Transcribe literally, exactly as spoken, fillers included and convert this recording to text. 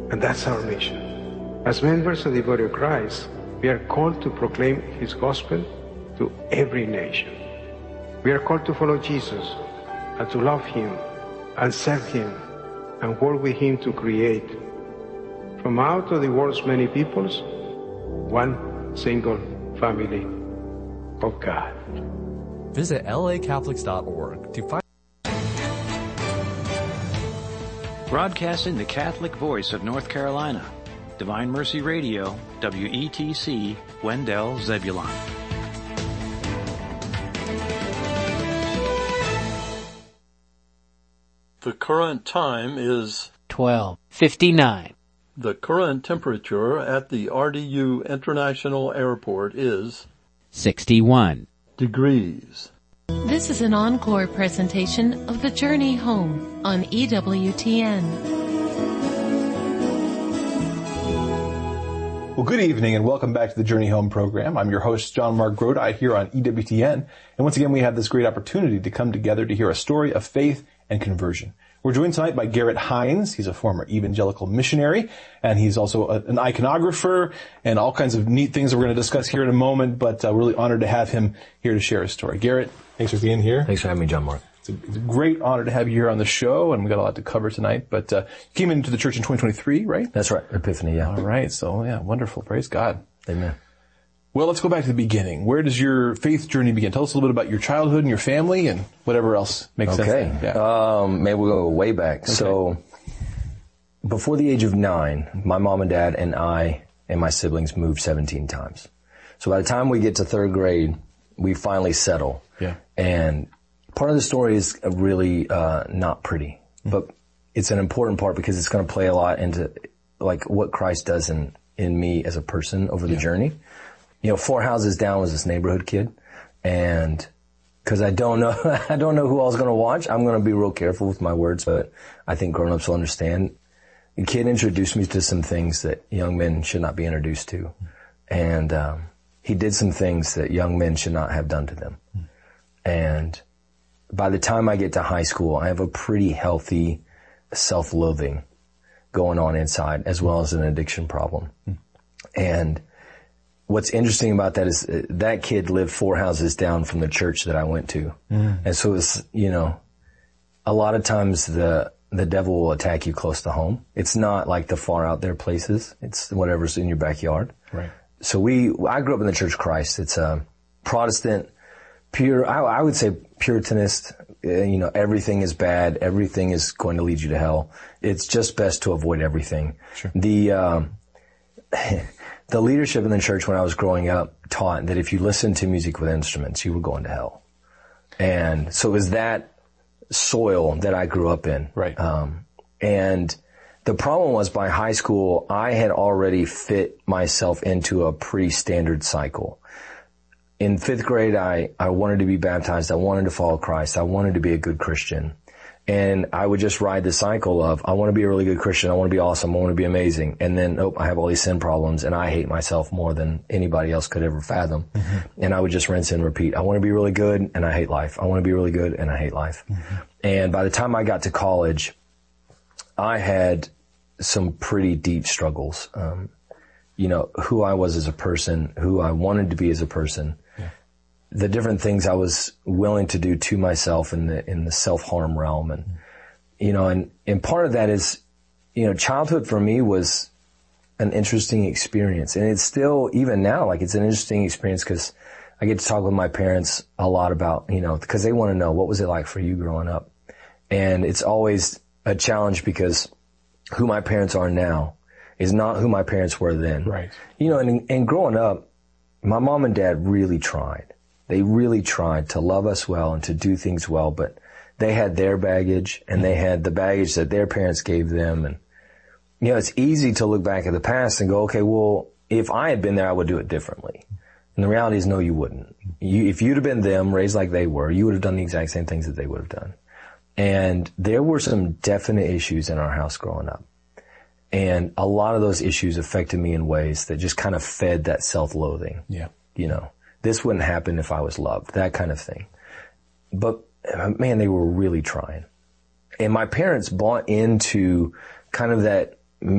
And that's our mission. As members of the body of Christ, we are called to proclaim His gospel to every nation. We are called to follow Jesus and to love Him and serve Him and work with Him to create, from out of the world's many peoples, one single family of God. Visit L A Catholics dot org to find. Broadcasting the Catholic voice of North Carolina, Divine Mercy Radio, W E T C, Wendell, Zebulon. The current time is twelve fifty-nine. The current temperature at the R D U International Airport is sixty-one degrees. This is an encore presentation of The Journey Home on E W T N. Well, good evening and welcome back to the Journey Home program. I'm your host, John Mark Grodi, here on E W T N. And once again, we have this great opportunity to come together to hear a story of faith and conversion. We're joined tonight by Garrett Hines. He's a former evangelical missionary, and he's also a, an iconographer and all kinds of neat things that we're going to discuss here in a moment, but uh, we're really honored to have him here to share his story. Garrett, thanks for being here. Thanks for having me, John Mark. It's a, it's a great honor to have you here on the show, and we've got a lot to cover tonight, but uh, you came into the church in twenty twenty-three, right? That's right, Epiphany, yeah. All right, so yeah, wonderful. Praise God. Amen. Well, let's go back to the beginning. Where does your faith journey begin? Tell us a little bit about your childhood and your family and whatever else makes okay. sense. Okay. Yeah. Um, maybe we'll go way back. Okay. So, before the age of nine, my mom and dad and I and my siblings moved seventeen times. So by the time we get to third grade, we finally settle. Yeah. And part of the story is really uh, not pretty, mm-hmm. but it's an important part because it's going to play a lot into like what Christ does in, in me as a person over the yeah. journey. You know, four houses down was this neighborhood kid, and because I don't know, I don't know who I was going to watch. I'm going to be real careful with my words, but I think grown-ups will understand. The kid introduced me to some things that young men should not be introduced to, and um, he did some things that young men should not have done to them. And by the time I get to high school, I have a pretty healthy self-loathing going on inside, as well as an addiction problem, and what's interesting about that is that kid lived four houses down from the church that I went to. Mm. And so it's, you know, a lot of times the, the devil will attack you close to home. It's not like the far out there places. It's whatever's in your backyard. Right. So we, I grew up in the Church of Christ. It's a Protestant, pure, I, I would say Puritanist. You know, everything is bad. Everything is going to lead you to hell. It's just best to avoid everything. Sure. The, um, The leadership in the church when I was growing up taught that if you listened to music with instruments, you were going to hell. And so it was that soil that I grew up in. Right. Um, and the problem was by high school, I had already fit myself into a pretty standard cycle. In fifth grade, I, I wanted to be baptized. I wanted to follow Christ. I wanted to be a good Christian. And I would just ride the cycle of, I want to be a really good Christian, I want to be awesome, I want to be amazing. And then, oh, I have all these sin problems and I hate myself more than anybody else could ever fathom. Mm-hmm. And I would just rinse and repeat. I want to be really good and I hate life. I want to be really good and I hate life. Mm-hmm. And by the time I got to college, I had some pretty deep struggles. Um, you know, who I was as a person, who I wanted to be as a person. The different things I was willing to do to myself in the, in the self-harm realm. And, you know, and, and part of that is, you know, childhood for me was an interesting experience. And it's still, even now, like it's an interesting experience because I get to talk with my parents a lot about, you know, because they want to know what was it like for you growing up. And it's always a challenge because who my parents are now is not who my parents were then. Right. You know, and, and growing up, my mom and dad really tried. They really tried to love us well and to do things well, but they had their baggage and they had the baggage that their parents gave them. And, you know, it's easy to look back at the past and go, okay, well, if I had been there, I would do it differently. And the reality is, no, you wouldn't. You, if you'd have been them, raised like they were, you would have done the exact same things that they would have done. And there were some definite issues in our house growing up. And a lot of those issues affected me in ways that just kind of fed that self-loathing. Yeah. You know. This wouldn't happen if I was loved, that kind of thing. But, man, they were really trying. And my parents bought into kind of that